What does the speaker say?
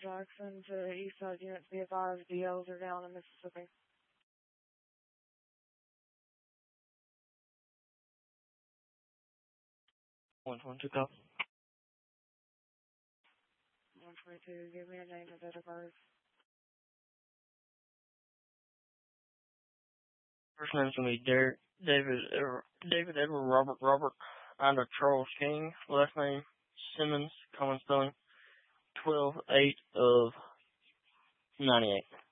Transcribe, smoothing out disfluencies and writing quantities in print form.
Jackson to East Side units, be advised, DLs are down in Mississippi. 122, go. 122, give me a name and date of birth. First name's going to be David Edward Robert Ida Charles King. Last name Simmons, common spelling, 12/8/98.